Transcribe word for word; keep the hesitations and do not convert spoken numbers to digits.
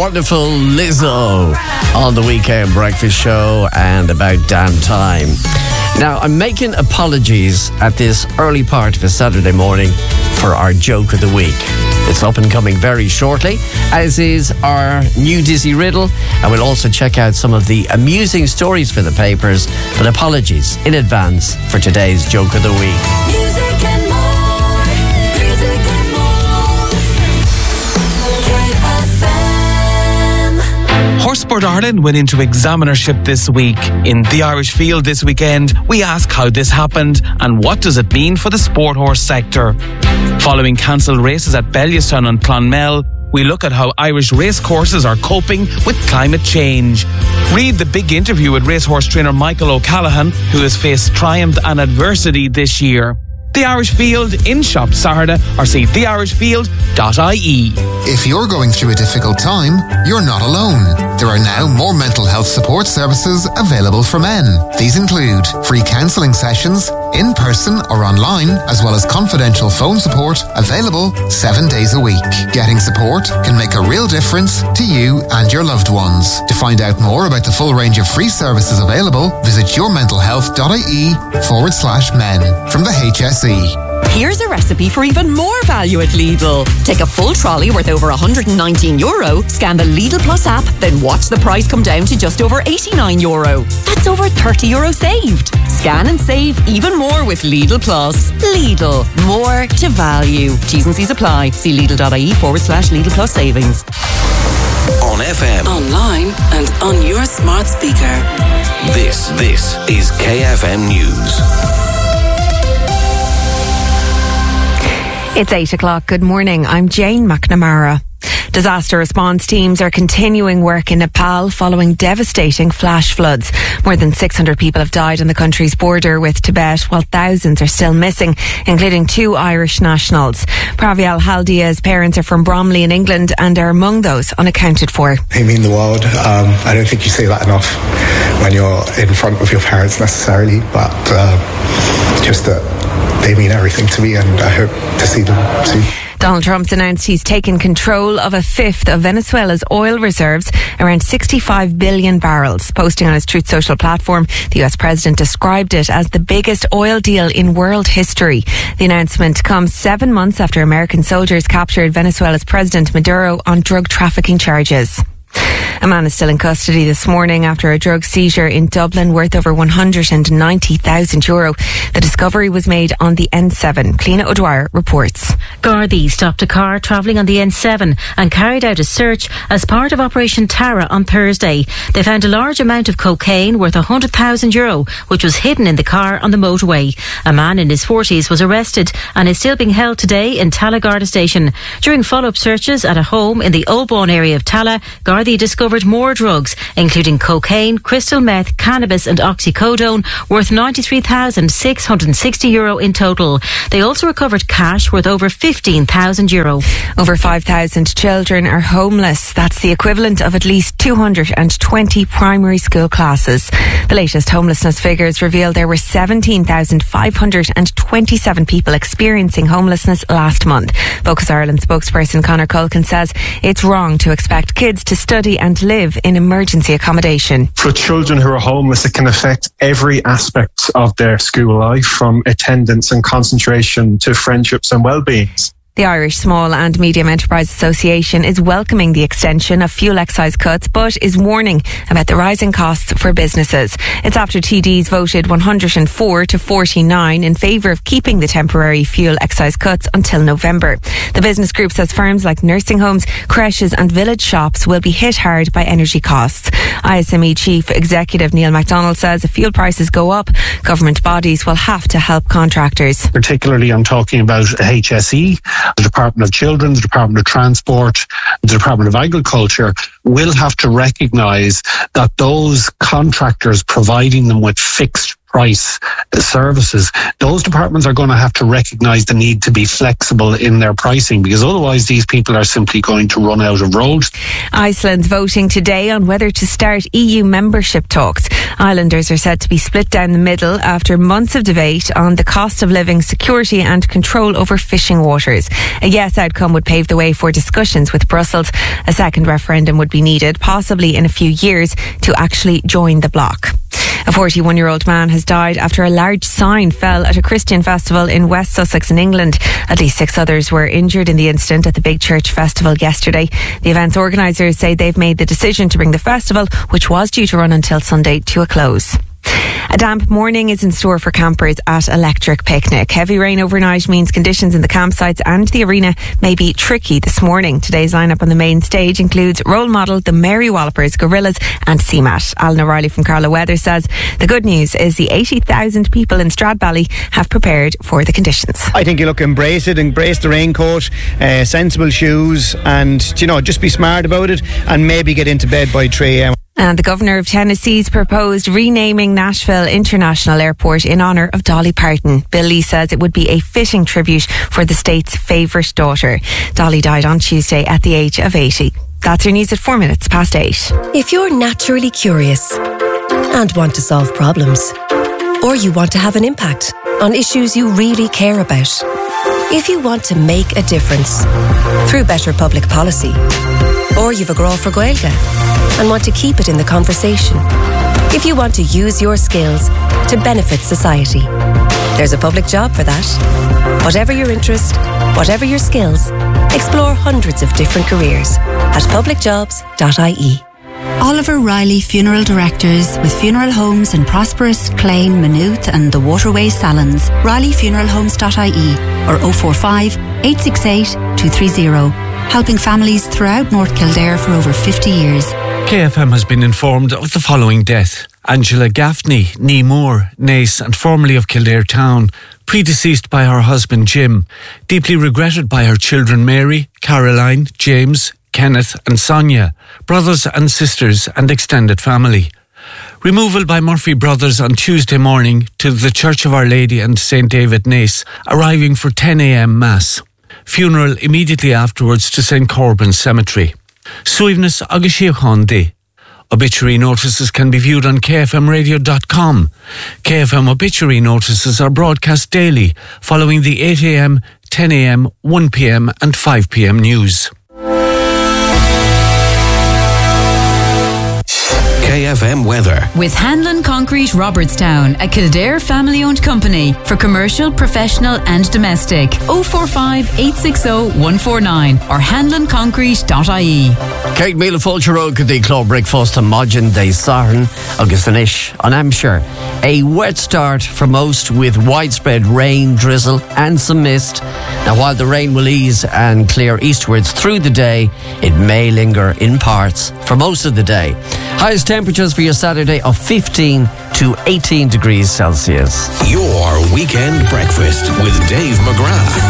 wonderful Lizzo on the Weekend Breakfast Show and About Damn Time. Now, I'm making apologies at this early part of a Saturday morning for our joke of the week. It's up and coming very shortly, as is our new Dizzy Riddle, and we'll also check out some of the amusing stories for the papers, but apologies in advance for today's joke of the week. Music and more, music and more. K F M. Horsesport Ireland went into examinership this week. In the Irish Field this weekend, we ask how this happened and what does it mean for the sport horse sector. Following cancelled races at Bellewstown and Clonmel, we look at how Irish racecourses are coping with climate change. Read the big interview with racehorse trainer Michael O'Callaghan, who has faced triumph and adversity this year. The Irish Field in shop Saturday, or see the irish field dot I E. If you're going through a difficult time, you're not alone. There are now more mental health support services available for men. These include free counselling sessions, in person or online, as well as confidential phone support available seven days a week. Getting support can make a real difference to you and your loved ones. To find out more about the full range of free services available, visit your mental health dot I E forward slash men from the H S E. Here's a recipe for even more value at Lidl. Take a full trolley worth over one hundred nineteen euro, scan the Lidl Plus app, then watch the price come down to just over eighty-nine euro. That's over thirty euro saved. Scan and save even more with Lidl Plus. Lidl, more to value. T's and C's apply. See Lidl dot I E forward slash Lidl Plus savings. On F M, Online and on your smart speaker. this, this is K F M News. It's eight o'clock. Good morning. I'm Jane McNamara. Disaster response teams are continuing work in Nepal following devastating flash floods. More than six hundred people have died on the country's border with Tibet, while thousands are still missing, including two Irish nationals. Pravyal Haldia's parents are from Bromley in England and are among those unaccounted for. They mean the world. Um, I don't think you say that enough when you're in front of your parents necessarily, but uh, just that they mean everything to me, and I hope to see them soon. Donald Trump's announced he's taken control of a fifth of Venezuela's oil reserves, around sixty-five billion barrels. Posting on his Truth Social platform, the U S president described it as the biggest oil deal in world history. The announcement comes seven months after American soldiers captured Venezuela's President Maduro on drug trafficking charges. A man is still in custody this morning after a drug seizure in Dublin worth over one hundred ninety thousand euro. The discovery was made on the N seven. Cliona O'Dwyer reports. Gardaí stopped a car travelling on the N seven and carried out a search as part of Operation Tara on Thursday. They found a large amount of cocaine worth one hundred thousand euro, which was hidden in the car on the motorway. A man in his forties was arrested and is still being held today in Tala Garda Station. During follow-up searches at a home in the Oldbourne area of Tala, Gardaí discovered more drugs, including cocaine, crystal meth, cannabis and oxycodone, worth ninety-three thousand six hundred sixty euro in total. They also recovered cash worth over fifteen thousand euro. Over five thousand children are homeless. That's the equivalent of at least two hundred twenty primary school classes. The latest homelessness figures reveal there were seventeen thousand five hundred twenty-seven people experiencing homelessness last month. Focus Ireland spokesperson Conor Culkin says it's wrong to expect kids to study and live in emergency accommodation. For children who are homeless, it can affect every aspect of their school life, from attendance and concentration to friendships and well-being. The Irish Small and Medium Enterprise Association is welcoming the extension of fuel excise cuts, but is warning about the rising costs for businesses. It's after T Ds voted one hundred four to forty-nine in favour of keeping the temporary fuel excise cuts until November. The business group says firms like nursing homes, creches and village shops will be hit hard by energy costs. I S M E Chief Executive Neil MacDonald says if fuel prices go up, government bodies will have to help contractors. Particularly, I'm talking about H S E, the Department of Children, the Department of Transport, the Department of Agriculture will have to recognise that those contractors providing them with fixed price services, those departments are going to have to recognise the need to be flexible in their pricing, because otherwise these people are simply going to run out of road. Iceland's voting today on whether to start E U membership talks. Islanders are said to be split down the middle after months of debate on the cost of living, security and control over fishing waters. A yes outcome would pave the way for discussions with Brussels. A second referendum would be needed, possibly in a few years, to actually join the bloc. A forty-one-year-old man has died after a large sign fell at a Christian festival in West Sussex in England. At least six others were injured in the incident at the Big Church Festival yesterday. The event's organisers say they've made the decision to bring the festival, which was due to run until Sunday, to a close. A damp morning is in store for campers at Electric Picnic. Heavy rain overnight means conditions in the campsites and the arena may be tricky this morning. Today's lineup on the main stage includes Role Model, the Mary Wallopers, Gorillas and C M A T. Alan O'Reilly from Carlow Weather says the good news is the eighty thousand people in Stradbally have prepared for the conditions. I think you look, embrace it, embrace the raincoat, uh, sensible shoes, and, you know, just be smart about it and maybe get into bed by three a.m. And the Governor of Tennessee's proposed renaming Nashville International Airport in honour of Dolly Parton. Bill Lee says it would be a fitting tribute for the state's favourite daughter. Dolly died on Tuesday at the age of eighty. That's your news at four minutes past eight. If you're naturally curious and want to solve problems, or you want to have an impact on issues you really care about, if you want to make a difference through better public policy, or you've a grow for Gaeilge and want to keep it in the conversation, if you want to use your skills to benefit society, there's a public job for that. Whatever your interest, whatever your skills, explore hundreds of different careers at public jobs dot I E. Oliver Riley Funeral Directors with funeral homes in Prosperous, Clane, Maynooth and the Waterways Salons. Riley Funeral Homes dot I E or oh four five, eight six eight, two three zero. Helping families throughout North Kildare for over fifty years. K F M has been informed of the following death. Angela Gaffney, née Moore, Nace and formerly of Kildare Town, predeceased by her husband Jim, deeply regretted by her children Mary, Caroline, James, Kenneth and Sonia, brothers and sisters and extended family. Removal by Murphy Brothers on Tuesday morning to the Church of Our Lady and Saint David Nace, arriving for ten a.m. Mass. Funeral immediately afterwards to Saint Corbin's Cemetery. Suivness agus síocháin di. Obituary notices can be viewed on K F M radio dot com. K F M obituary notices are broadcast daily following the eight a.m, ten a.m, one p.m and five p.m news. K F M weather. With Hanlon Concrete Robertstown, a Kildare family-owned company for commercial, professional and domestic. oh four five, eight six oh, one four nine or hanlon concrete dot I E. Kate Mila Fulcherog the Club Breakfast and Modgen de Sarn, August Anish on Hampshire. A wet start for most with widespread rain, drizzle and some mist. Now while the rain will ease and clear eastwards through the day, it may linger in parts for most of the day. Highest temperatures for your Saturday of fifteen to eighteen degrees Celsius. Your weekend breakfast with Dave McGrath.